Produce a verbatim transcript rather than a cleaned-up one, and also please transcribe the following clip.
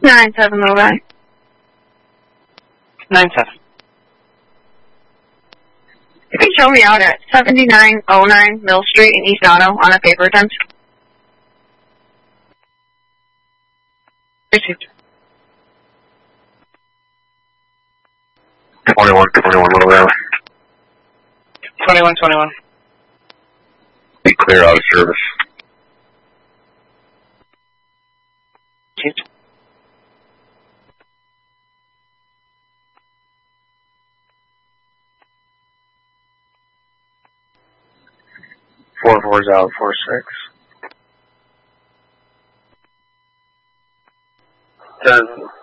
nine seven, Lodi. nine seven. You can show me out at seventy-nine oh nine Mill Street in East Auto on a paper attempt. Received. twenty-one twenty-one, Little Valley. twenty-one twenty-one. Be clear out of service. Received. four four's out, four six. ten